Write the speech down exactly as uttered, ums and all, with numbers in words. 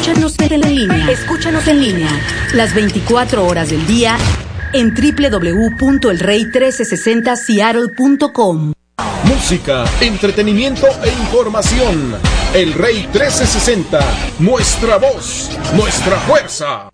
Escúchanos en línea. Escúchanos en línea. Las veinticuatro horas del día en doble u doble u doble u punto el rey trece sesenta seattle punto com. Música, entretenimiento e información. El Rey trece sesenta. Nuestra voz, nuestra fuerza.